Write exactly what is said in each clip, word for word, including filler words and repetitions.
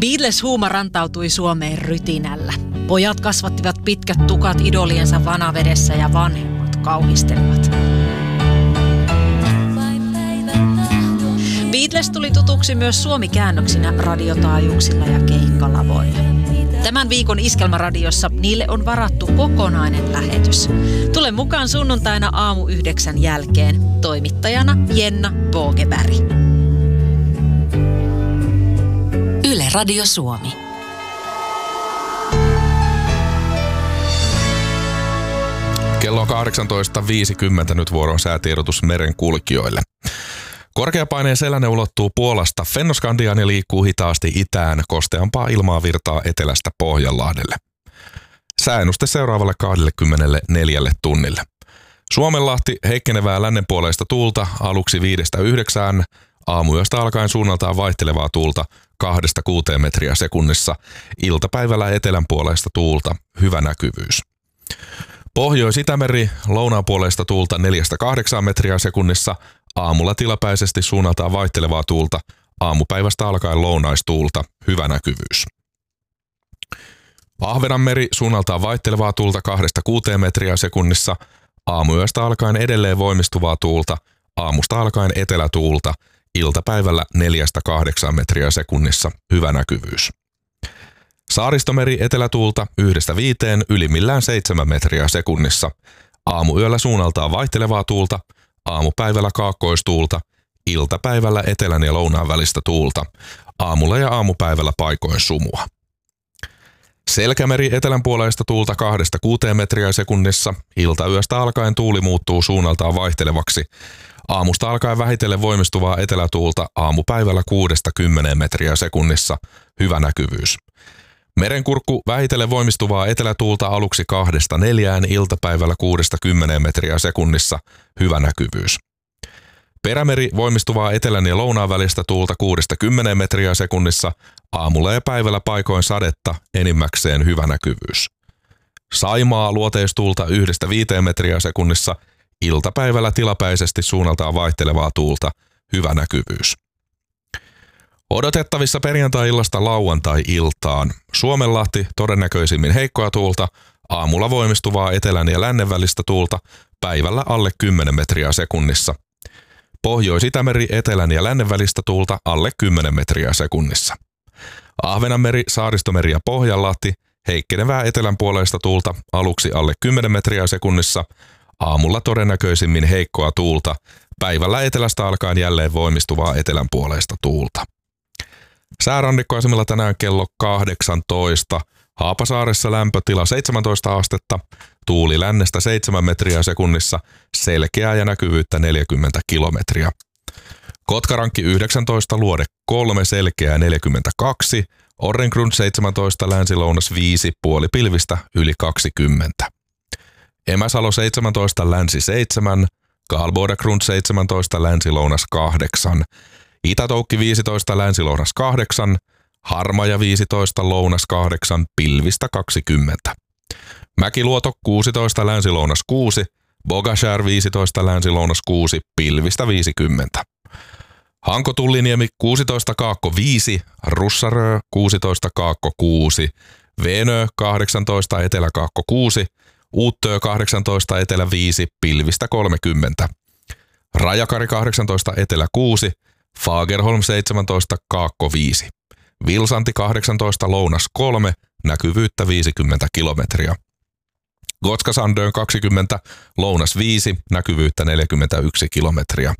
Beatles-huuma rantautui Suomeen rytinällä. Pojat kasvattivat pitkät tukat idoliensa vanavedessä ja vanhemmat kauhistelivat. Beatles tuli tutuksi myös suomikäännöksinä radiotaajuuksilla ja keikkalavoilla. Tämän viikon Iskelmäradiossa niille on varattu kokonainen lähetys. Tule mukaan sunnuntaina aamu yhdeksän jälkeen. Toimittajana Jenna Bogeberg. Yle Radio Suomi. Kello on kahdeksantoista viisikymmentä, nyt vuoron säätiedotus merenkulkijoille. Korkeapaineen selänne ulottuu Puolasta Fennoskandiaan ja liikkuu hitaasti itään, kosteampaa ilmaa virtaa etelästä Pohjanlahdelle. Sääennuste seuraavalle kaksikymmentäneljä tunnille. Suomenlahti heikkenevää lännenpuoleista tuulta aluksi viidestä yhdeksään, aamuyöstä alkaen suunnaltaan vaihtelevaa tuulta kahdesta kuuteen metriä sekunnissa, iltapäivällä etelänpuoleista tuulta hyvä näkyvyys. Pohjois-Itämeri lounaanpuoleista tuulta neljästä kahdeksaan metriä sekunnissa, aamulla tilapäisesti suunnaltaan vaihtelevaa tuulta, aamupäivästä alkaen lounaistuulta, hyvä näkyvyys. Ahvenanmeri suunnaltaan vaihtelevaa tuulta kahdesta kuuteen metriä sekunnissa, aamuyöstä alkaen edelleen voimistuvaa tuulta, aamusta alkaen etelätuulta, iltapäivällä neljästä kahdeksaan metriä sekunnissa, hyvä näkyvyys. Saaristomeri etelätuulta yhdestä viiteen, ylimmillään seitsemän metriä sekunnissa, aamuyöllä suunnaltaan vaihtelevaa tuulta, aamupäivällä kaakkoistuulta, iltapäivällä etelän ja lounaan välistä tuulta, aamulla ja aamupäivällä paikoin sumua. Selkämeri etelänpuoleista tuulta kahdesta kuuteen metriä sekunnissa, iltayöstä alkaen tuuli muuttuu suunnaltaan vaihtelevaksi, aamusta alkaen vähitellen voimistuvaa etelätuulta, aamupäivällä kuudesta kymmeneen metriä sekunnissa, hyvä näkyvyys. Merenkurkku vähitellen voimistuvaa etelätuulta aluksi kahdesta neljään, iltapäivällä kuudesta kymmeneen metriä sekunnissa, hyvä näkyvyys. Perämeri voimistuvaa etelän ja lounaan välistä tuulta kuudesta kymmeneen metriä sekunnissa, aamulla ja päivällä paikoin sadetta, enimmäkseen hyvä näkyvyys. Saimaa luoteistuulta yhdestä viiteen metriä sekunnissa, iltapäivällä tilapäisesti suunnaltaan vaihtelevaa tuulta, hyvä näkyvyys. Odotettavissa perjantai-illasta lauantai-iltaan. Suomenlahti todennäköisimmin heikkoa tuulta, aamulla voimistuvaa etelän ja lännen välistä tuulta, päivällä alle kymmenen metriä sekunnissa. Pohjois-Itämeri etelän ja lännen välistä tuulta alle kymmenen metriä sekunnissa. Ahvenanmeri, Saaristomeri ja Pohjanlahti heikkenevää etelänpuoleista tuulta aluksi alle kymmenen metriä sekunnissa, aamulla todennäköisimmin heikkoa tuulta, päivällä etelästä alkaen jälleen voimistuvaa etelänpuoleista tuulta. Säärannikkoasemilla tänään kello kahdeksantoista. Haapasaaressa lämpötila seitsemäntoista astetta, tuuli lännestä seitsemän metriä sekunnissa, selkeää ja näkyvyyttä neljäkymmentä kilometriä. Kotkarankki yhdeksäntoista, Luode kolme, selkeää neljäkymmentäkaksi, Orrengrund seitsemäntoista, länsi-lounas viisi, puoli pilvistä yli kaksikymmentä. Emäsalo seitsemäntoista, länsi seitsemän, Karlbodagrund seitsemäntoista, länsi-lounas kahdeksan. Itätoukki viisitoista, länsi-lounas kahdeksan, Harmaja viisitoista, lounas kahdeksan, pilvistä kaksikymmentä. Mäkiluoto kuusitoista, länsi-lounas kuusi, Bogashär viisitoista, länsi-lounas kuusi, pilvistä viisikymmentä. Hanko-Tulliniemi kuusitoista, Kaakko viisi, Russarö kuusitoista, Kaakko kuusi, Venö kahdeksantoista, Etelä-Kaakko kuusi, Uuttöö kahdeksantoista, Etelä viisi, pilvistä kolmekymmentä. Rajakari kahdeksantoista, Etelä kuusi, Fagerholm seitsemäntoista, Kaakko viisi. Vilsanti kahdeksantoista, lounas kolme, näkyvyyttä viisikymmentä kilometriä. Gotska-Sandön kaksikymmentä, lounas viisi, näkyvyyttä neljäkymmentäyksi kilometriä.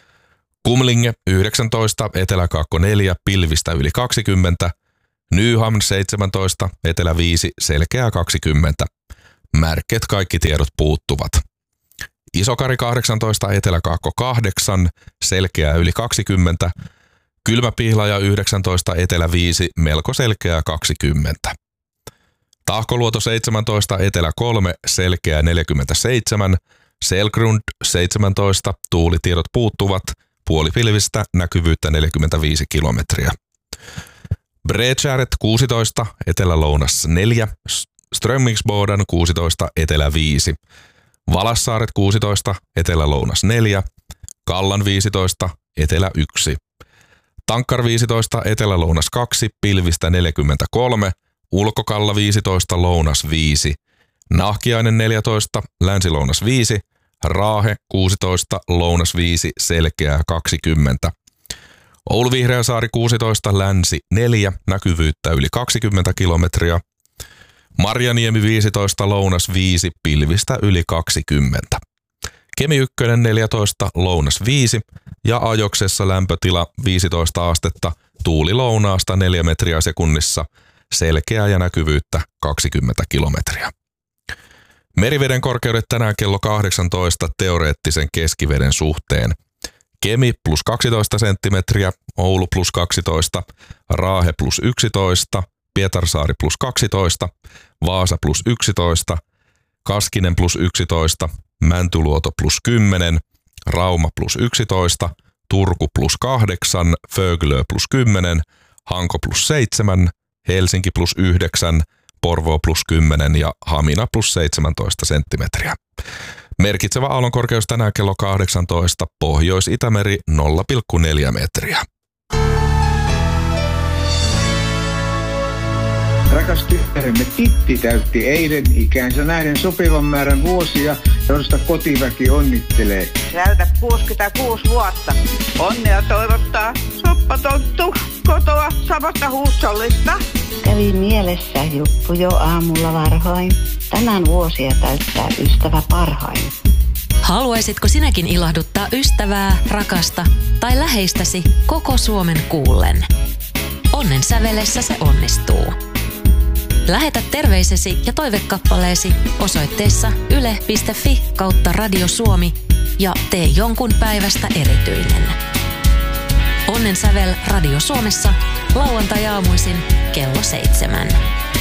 Kumlinge yhdeksäntoista, Etelä-Kaakko neljä, pilvistä yli kaksikymmentä. Nyhamn seitsemäntoista, Etelä viisi, selkeää kaksikymmentä. Märket kaikki tiedot puuttuvat. Isokari kahdeksantoista, Etelä-Kaakko kahdeksan, selkeää yli kaksikymmentä. Kylmäpihlaja yhdeksäntoista, Etelä viisi, melko selkeää kaksikymmentä. Tahkoluoto seitsemäntoista, Etelä kolme, selkeää neljäkymmentäseitsemän. Selgrund seitsemäntoista, tuulitiedot puuttuvat, puolipilvistä, näkyvyyttä neljäkymmentäviisi kilometriä. Bredskäret kuusitoista, Etelä-lounas neljä, Strömmingsboden kuusitoista, Etelä viisi. Valassaaret kuusitoista, Etelä-lounas neljä, Kallan viisitoista, Etelä yksi. Tankkar viisitoista, Etelä-Lounas kaksi, pilvistä neljäkymmentäkolme, Ulkokalla viisitoista, Lounas viisi, Nahkiainen neljätoista, Länsi-Lounas viisi, Raahe kuusitoista, Lounas viisi, Selkeää kaksikymmentä. Oulu Vihreäsaari kuusitoista, Länsi neljä, näkyvyyttä yli kaksikymmentä kilometriä. Marjaniemi viisitoista, Lounas viisi, pilvistä yli kaksikymmentä. Kemi yksi neljätoista, Lounas viisi ja Ajoksessa lämpötila viisitoista astetta, tuuli lounaasta neljä metriä sekunnissa, selkeää ja näkyvyyttä kaksikymmentä kilometriä. Meriveden korkeudet tänään kello kahdeksantoista teoreettisen keskiveden suhteen. Kemi plus kaksitoista senttimetriä, Oulu plus kaksitoista, Raahe plus yksitoista, Pietarsaari plus kaksitoista, Vaasa plus yksitoista, Kaskinen plus yksitoista, Mäntyluoto plus kymmenen, Rauma plus yksitoista, Turku plus kahdeksan, Föglö plus kymmenen, Hanko plus seitsemän, Helsinki plus yhdeksän, Porvoo plus kymmenen ja Hamina plus seitsemäntoista senttimetriä. Merkitsevä aallonkorkeus tänään kello kahdeksantoista, Pohjois-Itämeri nolla pilkku neljä metriä. Rakas tyttäremme Titti täytti eilen ikäänsä nähden sopivan määrän vuosia, josta kotiväki onnittelee. Täytä kuusikymmentäkuusi vuotta. Onnea toivottaa soppatonttu kotoa samasta huussollista. Kävi mielessä juttu jo aamulla varhain. Tänään vuosia täyttää ystävä parhain. Haluaisitko sinäkin ilahduttaa ystävää, rakasta tai läheistäsi koko Suomen kuullen? Onnen sävelessä se onnistuu. Lähetä terveisesi ja toivekappaleesi osoitteessa yle piste fi kautta Radio Suomi ja tee jonkun päivästä erityinen. Onnen sävel Radio Suomessa lauantai-aamuisin kello seitsemän.